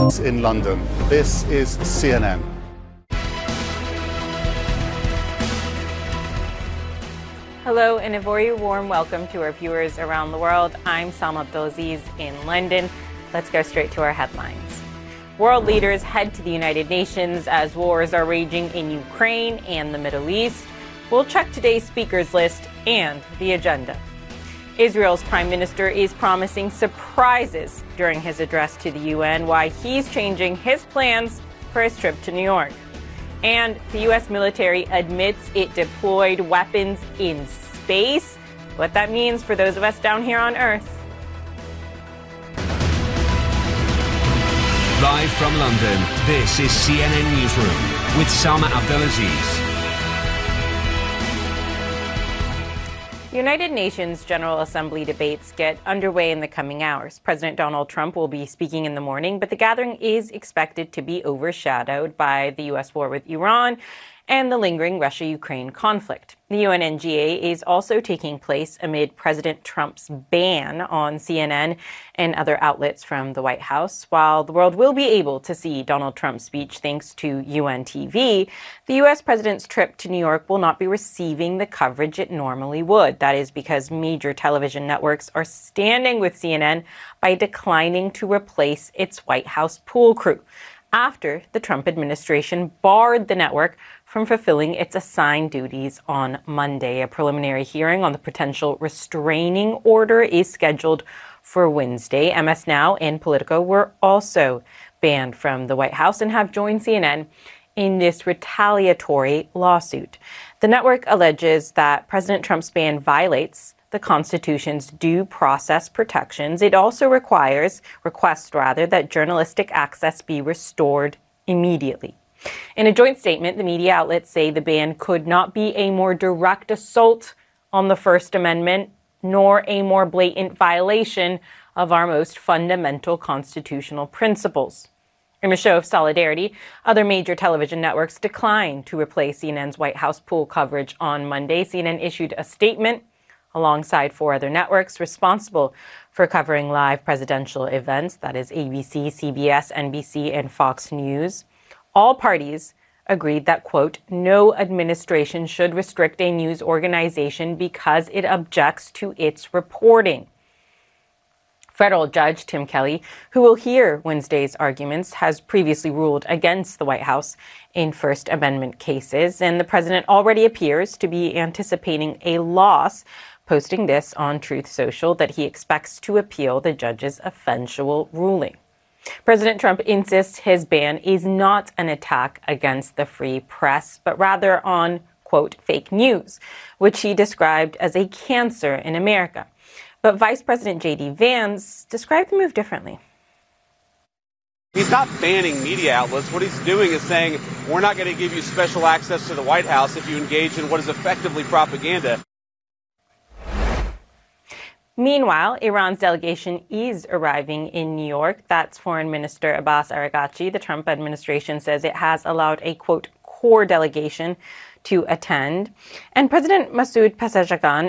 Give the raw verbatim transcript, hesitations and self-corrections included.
in London. This is C N N. Hello and a very warm welcome to our viewers around the world. I'm Salma Abdulaziz in London. Let's go straight to our headlines. World leaders head to the United Nations as wars are raging in Ukraine and the Middle East. We'll check today's speakers list and the agenda. Israel's prime minister is promising surprises during his address to the U N, why he's changing his plans for his trip to New York. And the U S military admits it deployed weapons in space. What that means for those of us down here on Earth. Live from London, this is C N N Newsroom with Salma Abdulaziz. United Nations General Assembly debates get underway in the coming hours. President Donald Trump will be speaking in the morning, but the gathering is expected to be overshadowed by the U S war with Iran and the lingering Russia-Ukraine conflict. The U N N G A is also taking place amid President Trump's ban on C N N and other outlets from the White House. While the world will be able to see Donald Trump's speech thanks to U N T V, the U S president's trip to New York will not be receiving the coverage it normally would. That is because major television networks are standing with C N N by declining to replace its White House pool crew after the Trump administration barred the network from fulfilling its assigned duties on Monday. A preliminary hearing on the potential restraining order is scheduled for Wednesday. M S Now and Politico were also banned from the White House and have joined C N N in this retaliatory lawsuit. The network alleges that President Trump's ban violates the Constitution's due process protections. It also requires, requests rather, that journalistic access be restored immediately. In a joint statement, the media outlets say the ban could not be a more direct assault on the First Amendment, nor a more blatant violation of our most fundamental constitutional principles. In a show of solidarity, other major television networks declined to replace C N N's White House pool coverage on Monday. C N N issued a statement alongside four other networks responsible for covering live presidential events, that is A B C, C B S, N B C, and Fox News. All parties agreed that, quote, no administration should restrict a news organization because it objects to its reporting. Federal Judge Tim Kelly, who will hear Wednesday's arguments, has previously ruled against the White House in First Amendment cases, and the president already appears to be anticipating a loss, posting this on Truth Social that he expects to appeal the judge's eventual ruling. President Trump insists his ban is not an attack against the free press, but rather on, quote, fake news, which he described as a cancer in America. But Vice President J D Vance described the move differently. He's not banning media outlets. What he's doing is saying, we're not going to give you special access to the White House if you engage in what is effectively propaganda. Meanwhile, Iran's delegation is arriving in New York. That's Foreign Minister Abbas Araghchi. The Trump administration says it has allowed a, quote, core delegation to attend. And President Masoud Pezeshkian